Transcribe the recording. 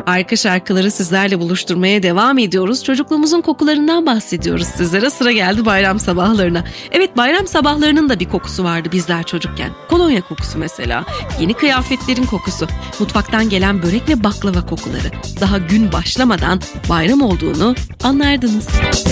Harika şarkıları sizlerle buluşturmaya devam ediyoruz. Çocukluğumuzun kokularından bahsediyoruz sizlere. Sıra geldi bayram sabahlarına. Evet, bayram sabahlarının da bir kokusu vardı bizler çocukken. Kolonya kokusu mesela. Yeni kıyafetlerin kokusu. Mutfaktan gelen börek ve baklava kokuları. Daha gün başlamadan bayram olduğunu anlardınız.